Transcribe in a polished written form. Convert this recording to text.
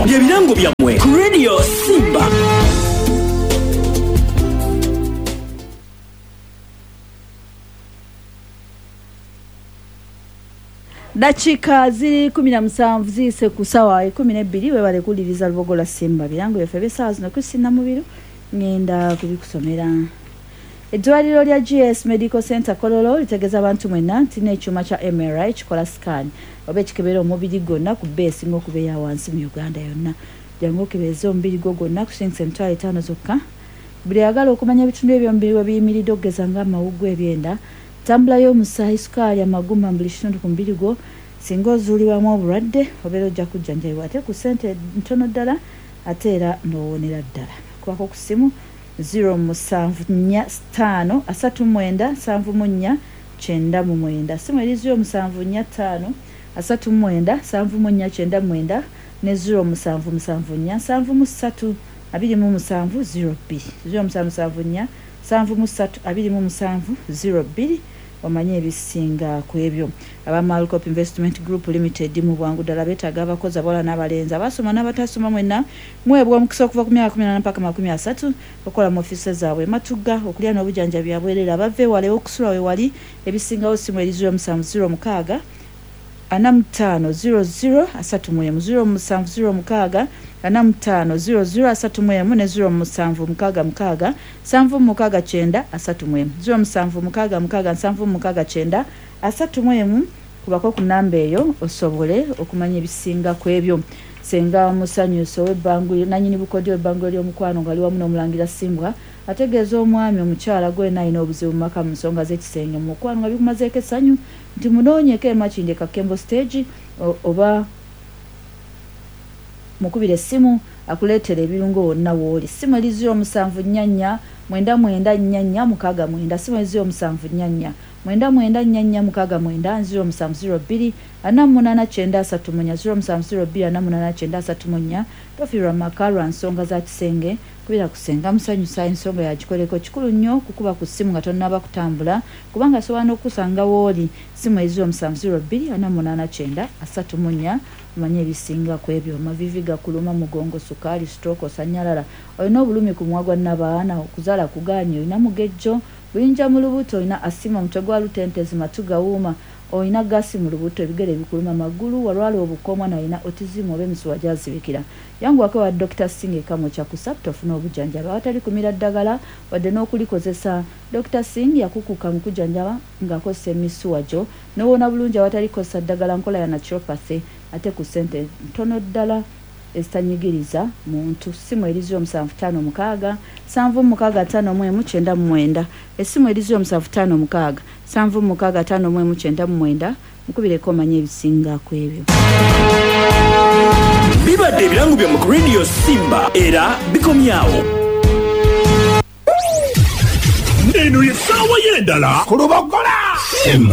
Byebirango byammwe ku Radio Simba. Dakika ziri 17 zise ku sawa 12 webale kuliriza Lubogola Simba birango yafebe saa zino kusina mubiro ngenda kubikusomera. Eddwaliro lya GS Medical Center Kololo litegeza abantu mwena nti n'ekyuma kya MRI kikola scan oba ekikebera omubiri gwonna ku base ng'okubeera wansi mu Uganda yonna. Jangu okebeza omubiri gwo gwonna kusinga emitwalo 5 zokka. Buli ayagala okumanya ebitundu eby'omubiri we biyimiridde okugeza ng'amawuggwe ebyenda, tambula y'omusaayi, sukaali, amagumba buli kitundu ku mubiri gwo. Singa ozuulibwamu obulwadde obeera ojja kujjanjabibwa ate ku ssente ntono ddala ate era n'owonera ddala. Kubako ku ssimu 0743979 simu eri 0743979 ne 07747 07742 wamanye ebisinga ku ebyo. Aba Malcop Investment Group Limited mu bwangu ddala beetaaga abakozi abakola n'abalenzi abasoma n'abatasoma mwena mwebwa omukisa okuva ku myaka 18 mpaka 30 okola mu ofisi zaabwe Matugga okulya n'obujjanjabi abwerera abave wale okusula we wali ebisingawo simu eri 070 4500 070 4500 ne 076 076 kubako ku namba eyo osobole okumanya ebisinga ku ebyo. Senga musanyuso w'ebbangu nanyini bukodyo w'ebbangu ly'omukwano ngali wamu n'omulangira Simbwa ategeeza omwami omukyala gwe nayina obuzibu mu maka mu nsonga z'ekisenge mu mukwano nga bikumazeeko essanyu nti munoonyeko emakinde ka Kembo stage oba mukubire essimu akuleetera ebirungo wonna wooli. Simu eri 074 99 simu eri 074 99 070 tofirwa makarwa nsonga za kisenge kubira kusenga musanyusa ensonga yagikoleko kikulu nnyo kukuba ku ssimu nga tonnaba kutambula kubanga asobola n'okusanga wooli. Simu eri 070 manye ebisinga ku ebyo. Mavivi gakuluma, mugongo, sukaali, stroke, osanyalala, olina obulumi ku mwaga n'abaana, okuzaala kugaanye, olina mugejjo, buyinja mu lubuto, olina asima, mutwe gwa lutentezi, matu gawuuma, olina gasi mu lubuto, ebigere bikuluma, magulu, walwala obukoomwa, olina autism oba emisuwa gyazibikira. Yanguwako wa Dr. Singh Kamo Kyakusa tofuna obujjanjabi awatali kumira ddagala wadde n'okulikozesa. Dr. Singh yakukuka mu kujjanjaba ng'akozesa emisuwa gyo n'owona bulungi awatali kozesa ddagala nkola ya naturopathy ate ku ssente ntono ddala ezitanyigiriza muntu. Simu eri 075 765 essimu eri 075 765 mukubireko omanye ebisinga ku ebyo. Bibadde ebirango bya mu Radio Simba era bikomyawo. Eno ye ssaawa y'endala ku Lubogola Simba.